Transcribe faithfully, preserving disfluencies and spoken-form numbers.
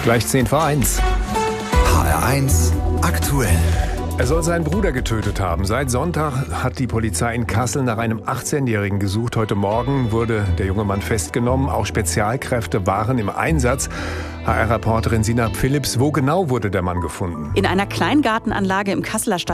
Gleich zehn vor eins. H R eins aktuell. Er soll seinen Bruder getötet haben. Seit Sonntag hat die Polizei in Kassel nach einem achtzehnjährigen gesucht. Heute Morgen wurde der junge Mann festgenommen. Auch Spezialkräfte waren im Einsatz. H R-Reporterin Sina Philipps, wo genau wurde der Mann gefunden? In einer Kleingartenanlage im Kasseler Stadt